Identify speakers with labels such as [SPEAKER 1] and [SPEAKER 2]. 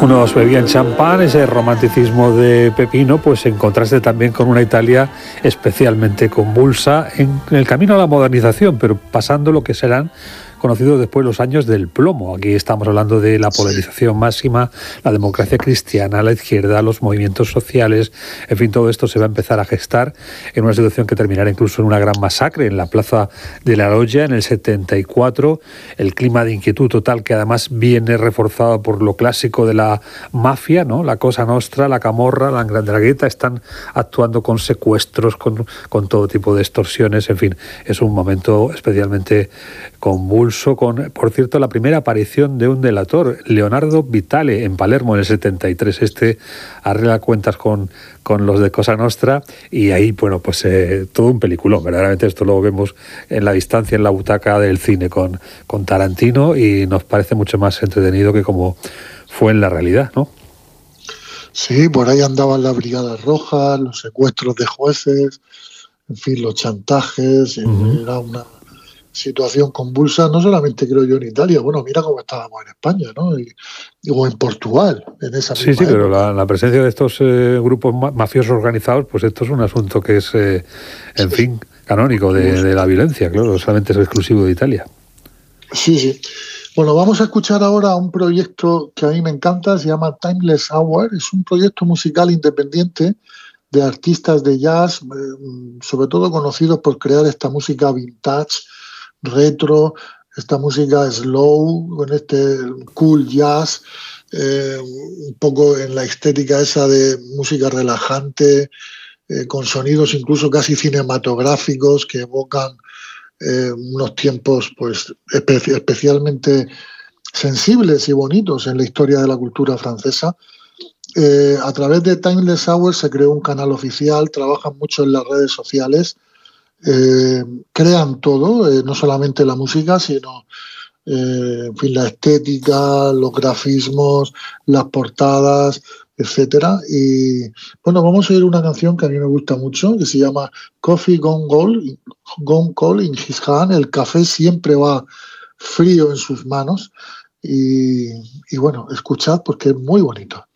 [SPEAKER 1] Unos bebían champán, ese romanticismo de Pepino, pues en contraste también con una Italia especialmente convulsa en el camino a la modernización, pero pasando lo que serán conocidos después los años del plomo. Aquí estamos hablando de la polarización máxima, la democracia cristiana, la izquierda, los movimientos sociales, en fin, todo esto se va a empezar a gestar en una situación que terminará incluso en una gran masacre en la plaza de la Loggia en el 74, el clima de inquietud total que además viene reforzado por lo clásico de la mafia, ¿no? La Cosa Nostra, la Camorra, la 'Ndrangheta están actuando con secuestros, con todo tipo de extorsiones, en fin, es un momento especialmente convulso, con, por cierto, la primera aparición de un delator, Leonardo Vitale, en Palermo en el 73. Este arregla cuentas con los de Cosa Nostra y ahí, bueno, pues todo un peliculón. Verdaderamente esto lo vemos en la distancia, en la butaca del cine con Tarantino y nos parece mucho más entretenido que como fue en la realidad, ¿no?
[SPEAKER 2] Sí, por ahí andaban las brigadas rojas, los secuestros de jueces, en fin, los chantajes, era una situación convulsa, no solamente creo yo en Italia, bueno, mira cómo estábamos en España, ¿no? O en Portugal, en esa misma
[SPEAKER 1] Sí, pero
[SPEAKER 2] época.
[SPEAKER 1] la presencia de estos grupos mafiosos organizados, pues esto es un asunto que es, en fin, canónico de la violencia, claro, solamente es exclusivo de Italia.
[SPEAKER 2] Sí, sí. Bueno, vamos a escuchar ahora un proyecto que a mí me encanta, se llama Timeless Hour, es un proyecto musical independiente de artistas de jazz, sobre todo conocidos por crear esta música vintage, retro, esta música slow, con este cool jazz, un poco en la estética esa de música relajante, con sonidos incluso casi cinematográficos que evocan unos tiempos pues especialmente sensibles y bonitos en la historia de la cultura francesa. A través de Timeless Hour se creó un canal oficial, trabajan mucho en las redes sociales, crean todo, no solamente la música, sino en fin, la estética, los grafismos, las portadas, etcétera. Y bueno, vamos a oír una canción que a mí me gusta mucho, que se llama Coffee Gone Cold in His Hand. El café siempre va frío en sus manos. Y bueno, escuchad porque es muy bonito.